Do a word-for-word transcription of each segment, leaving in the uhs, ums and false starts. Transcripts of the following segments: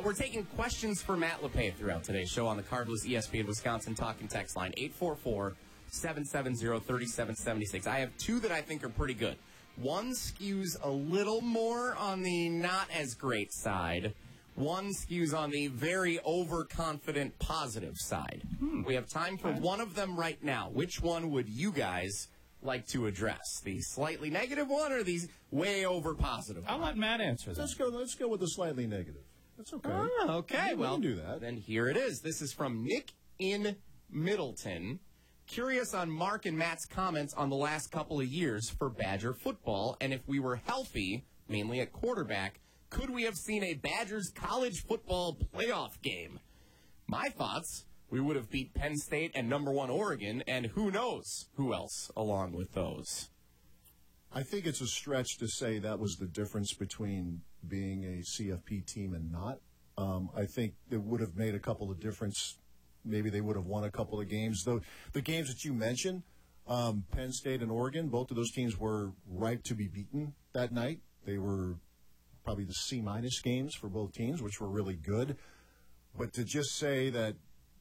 Uh, we're taking questions for Matt LePay throughout today's show on the Cardless E S P N Wisconsin Talking Text line, eight four four, seven seven zero, three seven seven six. I have two that I think are pretty good. One skews a little more on the not as great side. One skews on the very overconfident positive side. Hmm. We have time for one of them right now. Which one would you guys like to address? The slightly negative one or the way over positive one? I'll let Matt answer that. Let's go, let's go with the slightly negative. That's okay. Ah, okay, we well, can do that. Then here it is. This is from Nick in Middleton. Curious on Mark and Matt's comments on the last couple of years for Badger football, and if we were healthy, mainly at quarterback, could we have seen a Badgers college football playoff game? My thoughts, we would have beat Penn State and number one Oregon, and who knows who else along with those. I think it's a stretch to say that was the difference between being a C F P team and not. Um, I think it would have made a couple of difference. Maybe they would have won a couple of games. Though the games that you mentioned, um, Penn State and Oregon, both of those teams were ripe to be beaten that night. They were probably the C-minus games for both teams, which were really good. But to just say that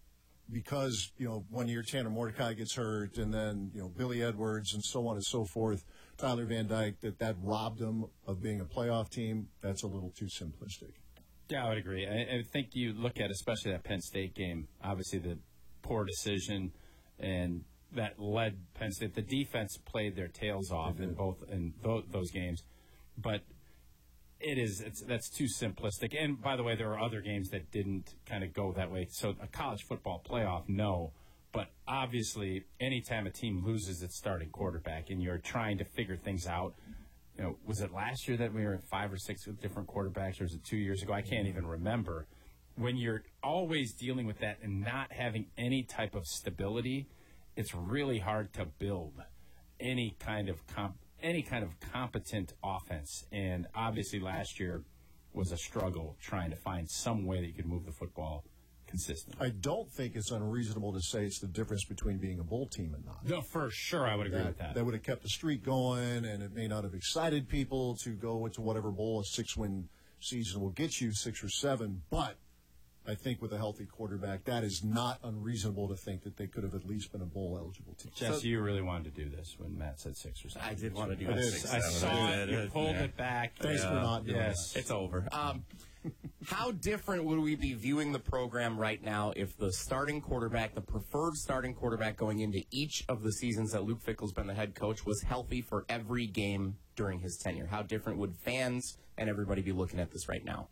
because, you know, one year Tanner Mordecai gets hurt and then, you know, Billy Edwards and so on and so forth, Tyler Van Dyke, that that robbed them of being a playoff team, that's a little too simplistic. Yeah, I would agree. I, I think you look at especially that Penn State game, obviously the poor decision, and that led Penn State. The defense played their tails off in both in both those games, but it is it's that's too simplistic. And by the way, there are other games that didn't kind of go that way. So a college football playoff, no. But obviously, anytime a team loses its starting quarterback and you're trying to figure things out, you know, was it last year that we were at five or six different quarterbacks, or was it two years ago? I can't even remember. When you're always dealing with that and not having any type of stability, it's really hard to build any kind of comp, any kind of competent offense. And obviously, last year was a struggle trying to find some way that you could move the football consistently. I don't think it's unreasonable to say it's the difference between being a bowl team and not. No, for sure, I would agree that, with that. That would have kept the streak going, and it may not have excited people to go into whatever bowl a six-win season will get you, six or seven. But I think with a healthy quarterback, that is not unreasonable to think that they could have at least been a bowl-eligible team. Jesse, So, you really wanted to do this when Matt said six or seven. I did want to do I that. did. Six, I seven. saw I it. did. You pulled Yeah. it back. Thanks Yeah. for not doing Yes. that. It's over. Um, how different would we be viewing the program right now if the starting quarterback, the preferred starting quarterback going into each of the seasons that Luke Fickell's been the head coach, was healthy for every game during his tenure? How different would fans and everybody be looking at this right now?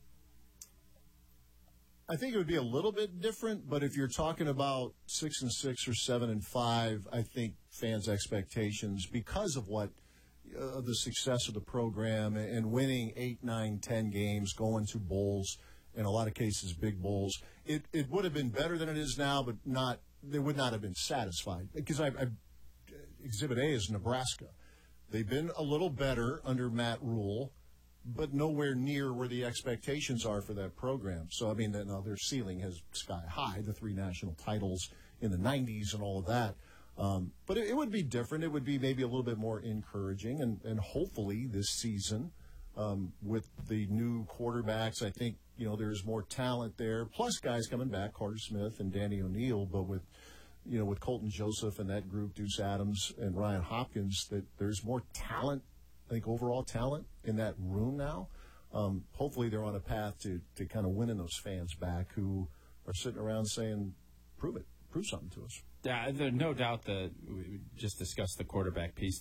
I think it would be a little bit different, but if you're talking about six and six or seven and five, I think fans' expectations, because of what uh, the success of the program and winning eight, nine, ten games, going to bowls, in a lot of cases big bowls, it, it would have been better than it is now, but not they would not have been satisfied. Because I, I, Exhibit A is Nebraska. They've been a little better under Matt Rule, but nowhere near where the expectations are for that program. So, I mean, the, now their ceiling is sky high, the three national titles in the nineties and all of that. Um, but it, it would be different. It would be maybe a little bit more encouraging. And, and hopefully this season, um, with the new quarterbacks, I think, you know, there's more talent there. Plus guys coming back, Carter Smith and Danny O'Neill. But with, you know, with Colton Joseph and that group, Deuce Adams and Ryan Hopkins, that there's more talent, I think, overall talent in that room now. Um, hopefully they're on a path to, to kind of winning those fans back who are sitting around saying, prove it, prove something to us. Yeah, there's no doubt that we just discussed the quarterback piece.